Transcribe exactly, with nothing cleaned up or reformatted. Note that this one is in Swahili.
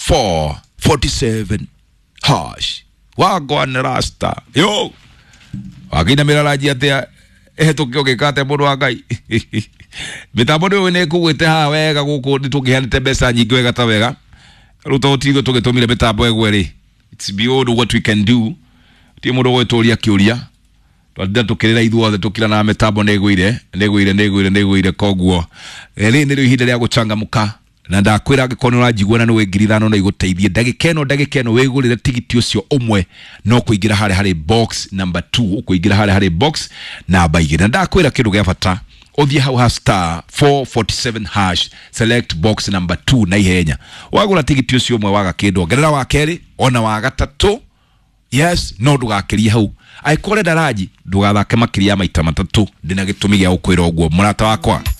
four forty-seven hash wagwan rasta yo agina miraraji atia ehetuke ogekate mundu wa Ngai mitambo ni wene kugwite ha wega guku nitugihanite mbeca nyingi wega ta wega ruta utigo tugitumire mitambo egwe ri it's beyond what we can do ti mundu gweturia kiuria twathinda tukirira ithuothe tukira na mitambo negwire negwire negwire negwire koguo eri ni ihinda ria guchangamuka na ndakwira angikono rajigwa na no ngiri ithano na iguteithie ndagikeno ndagikeno wegurire tigiti ucio umwe no kuingira hare hare box number two ukuingira hare hare box na baigire ndakwira kindu gia bata othie hau ha star four forty-seven hash select box number two na ihenya wagura tigiti ucio umwe waga kindu ngerera wa keri ona wa gatatu yes no ndugakirie hau aikore daraji ndugathake makiria maita matatu ndina gitumi gia ukwira uguo murata wakwa